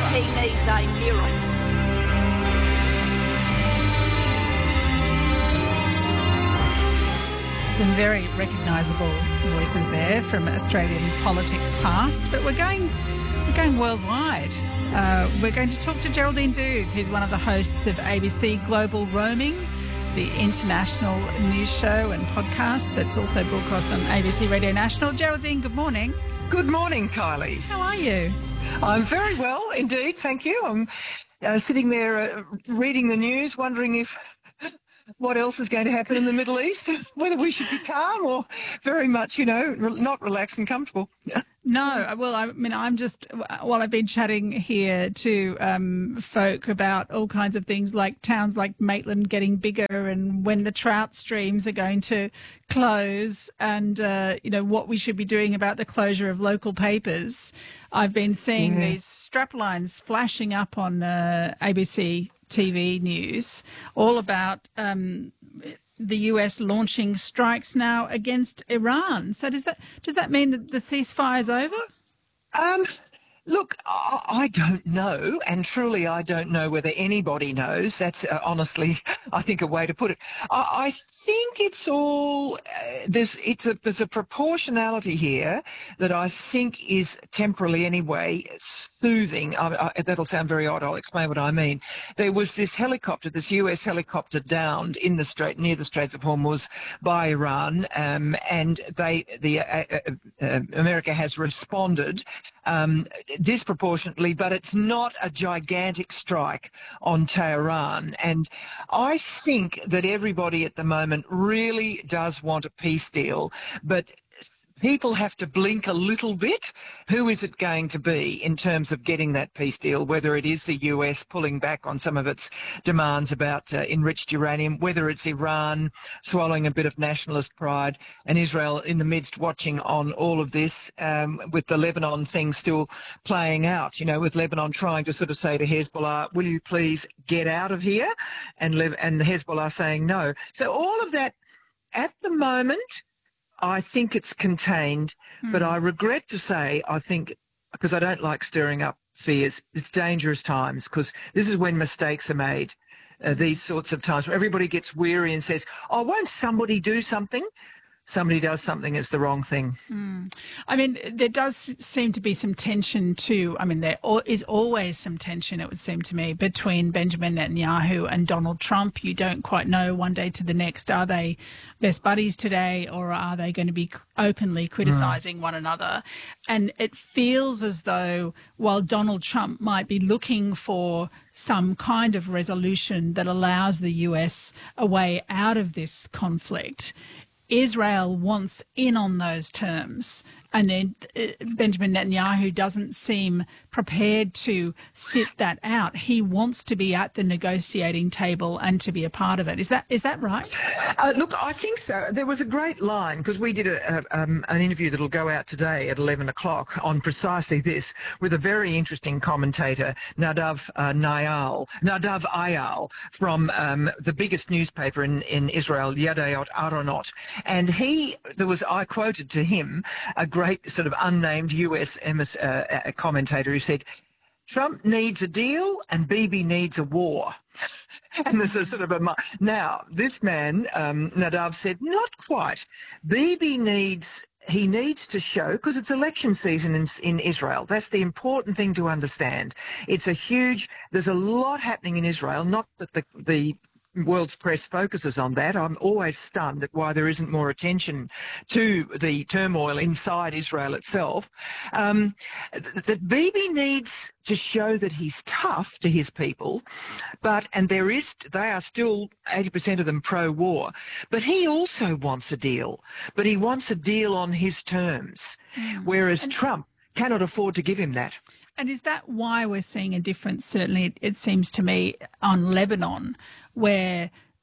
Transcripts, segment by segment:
He needs a mirror. Some very recognisable voices there from Australian politics past, but we're going worldwide. We're going to talk to Geraldine Doogue, who's one of the hosts of ABC Global Roaming, the international news show and podcast that's also broadcast on ABC Radio National. Geraldine, good morning. Good morning, Kylie. How are you? I'm very well indeed, thank you. I'm sitting there reading the news, wondering if what else is going to happen in the Middle East, whether we should be calm or very much, not relaxed and comfortable. No, well, I'm just, while I've been chatting here to folk about all kinds of things like towns like Maitland getting bigger and when the trout streams are going to close and, what we should be doing about the closure of local papers, I've been seeing these strap lines flashing up on ABC TV news all about the US launching strikes now against Iran. So does that mean that the ceasefire is over? Look, I don't know, and truly I don't know whether anybody knows. That's honestly, I think, a way to put it. I think it's all there's a proportionality here that I think is temporarily anyway soothing. That'll sound very odd. I'll explain what I mean. There was this US helicopter downed in the strait near the Straits of Hormuz by Iran, and America has responded disproportionately, but it's not a gigantic strike on Tehran. And I think that everybody at the moment really does want a peace deal, but people have to blink a little bit. Who is it going to be in terms of getting that peace deal, whether it is the US pulling back on some of its demands about enriched uranium, whether it's Iran swallowing a bit of nationalist pride, and Israel in the midst watching on all of this, with the Lebanon thing still playing out, with Lebanon trying to sort of say to Hezbollah, will you please get out of here? And Hezbollah saying no. So all of that at the moment, I think it's contained, but I regret to say, I think, because I don't like stirring up fears, it's dangerous times, because this is when mistakes are made, these sorts of times where everybody gets weary and says, oh, won't somebody do something? Somebody does something, it's the wrong thing. I mean, there does seem to be some tension too. I mean, there is always some tension, it would seem to me, between Benjamin Netanyahu and Donald Trump. You don't quite know one day to the next. Are they best buddies today, or are they going to be openly criticising one another? And it feels as though while Donald Trump might be looking for some kind of resolution that allows the US a way out of this conflict, Israel wants in on those terms, and then Benjamin Netanyahu doesn't seem prepared to sit that out. He wants to be at the negotiating table and to be a part of it. Is that right? Look, I think so. There was a great line, because we did an interview that'll go out today at 11 o'clock on precisely this, with a very interesting commentator, Nadav Ayal, from the biggest newspaper in Israel, Yediot Aharonot. And I quoted to him a great sort of unnamed US commentator who said, Trump needs a deal and Bibi needs a war. And there's a sort of now, this man, Nadav, said, not quite. Bibi needs to show, because it's election season in Israel. That's the important thing to understand. There's a lot happening in Israel, not that the world's press focuses on that. I'm always stunned at why there isn't more attention to the turmoil inside Israel itself. That Bibi needs to show that he's tough to his people, they are still 80% of them pro-war. But he also wants a deal, but he wants a deal on his terms, whereas Trump cannot afford to give him that. And is that why we're seeing a difference, certainly it seems to me, on Lebanon, where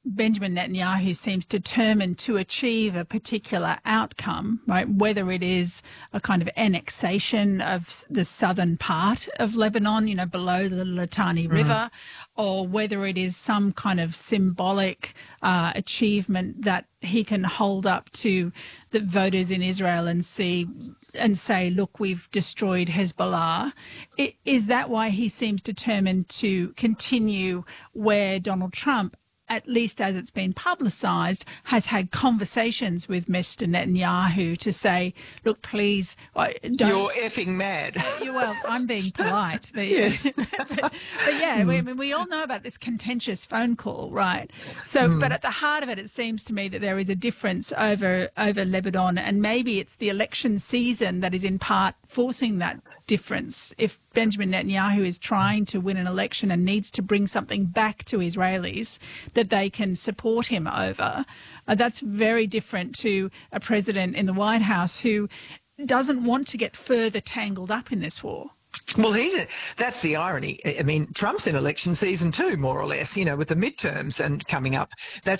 Benjamin Netanyahu seems determined to achieve a particular outcome, right? Whether it is a kind of annexation of the southern part of Lebanon, below the Litani River, or whether it is some kind of symbolic achievement that he can hold up to the voters in Israel and say, look, we've destroyed Hezbollah. Is that why he seems determined to continue where Donald Trump, at least as it's been publicised, has had conversations with Mr. Netanyahu to say, look, please, don't... You're effing mad. Well, I'm being polite. But, yes. but yeah, we all know about this contentious phone call, right? So, but at the heart of it, it seems to me that there is a difference over Lebanon, and maybe it's the election season that is in part forcing that difference. If Benjamin Netanyahu is trying to win an election and needs to bring something back to Israelis that they can support him over, that's very different to a president in the White House who doesn't want to get further tangled up in this war. Well, that's the irony. I mean, Trump's in election season too, more or less, with the midterms and coming up. That's